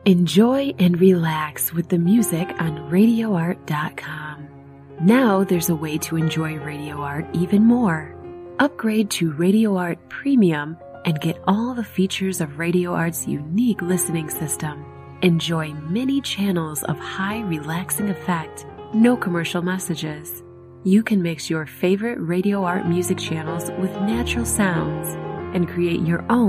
Enjoy and relax with the music on RadioArt.com. Now there's a way to enjoy Radio Art even more. Upgrade to Radio Art Premium and get all the features of Radio Art's unique listening system. Enjoy many channels of high relaxing effect, no commercial messages. You can mix your favorite Radio Art music channels with natural sounds and create your own